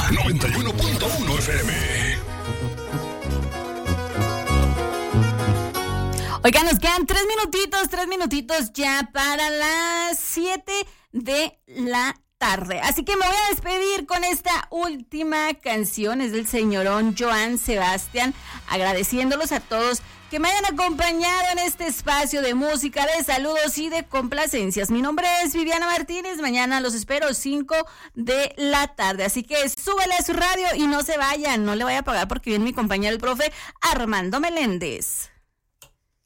91.1 FM. Oigan, nos quedan 3 minutitos ya para las 7 de la tarde. Así que me voy a despedir con esta última canción. Es del señorón Joan Sebastián, agradeciéndolos a todos que me hayan acompañado en este espacio de música, de saludos y de complacencias. Mi nombre es Viviana Martínez. Mañana los espero 5 de la tarde. Así que súbele a su radio y no se vayan. No le voy a pagar porque viene mi compañero el profe Armando Meléndez.